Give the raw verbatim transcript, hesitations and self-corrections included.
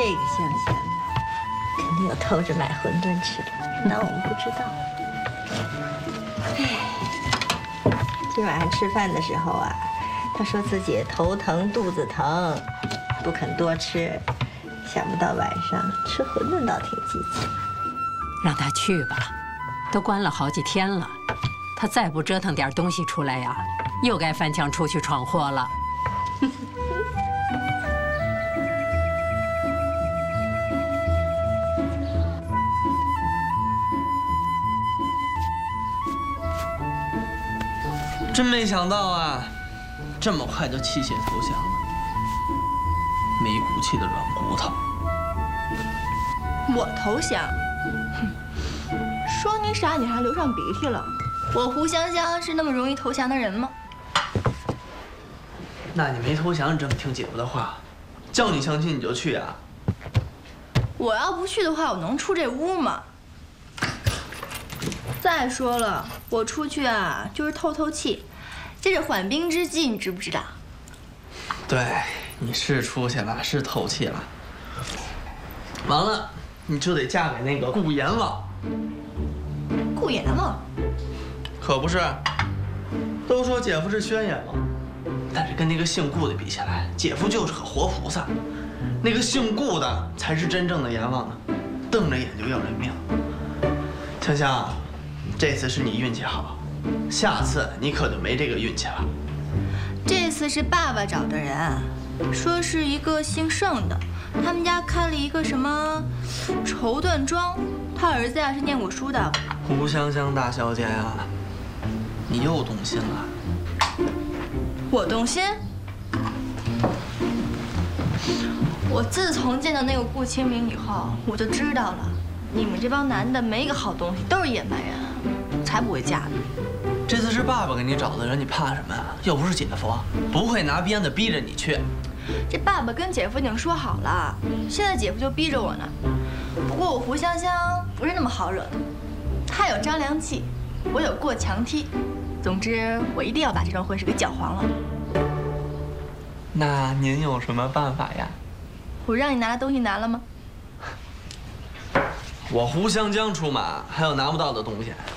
这个香香啊，肯定有偷着买馄饨吃，当我们不知道。哎，今晚上吃饭的时候啊，他说自己头疼肚子疼，不肯多吃。想不到晚上吃馄饨倒挺积极。 让他去吧，都关了好几天了，他再不折腾点东西出来呀，又该翻墙出去闯祸了。 真没想到啊，这么快就弃血投降了，没骨气的软骨头。 我投降？哼，说你傻，你还流上鼻涕了。我胡香香是那么容易投降的人吗？ 那你没投降，你这么听姐夫的话，叫你相亲你就去啊？ 我要不去的话，我能出这屋吗？再说了，我出去啊，就是透透气，这是缓兵之计，你知不知道？ 对，你是出去了，是透气了。完了，你就得嫁给那个顾阎王。 顾阎王？ 可不是，都说姐夫是宣阎王，但是跟那个姓顾的比起来，姐夫就是个活菩萨。那个姓顾的才是真正的阎王呢，瞪着眼就要人命。香香，这次是你运气好，下次你可就没这个运气了。 这次是爸爸找的人，说是一个姓盛的，他们家开了一个什么绸缎庄，他儿子呀是念过书的。 胡香香大小姐呀，你又动心了。 我动心？我自从见到那个顾清明以后，我就知道了，你们这帮男的没一个好东西，都是野蛮人，才不会嫁呢。 这次是爸爸给你找的人，你怕什么呀？又不是姐夫，不会拿鞭子逼着你去。 这爸爸跟姐夫已经说好了，现在姐夫就逼着我呢。不过我胡香香不是那么好惹的，他有张良计，我有过墙梯。总之，我一定要把这桩婚事给搅黄了。 那您有什么办法呀？ 我让你拿的东西拿了吗？ 我胡香江出马，还有拿不到的东西。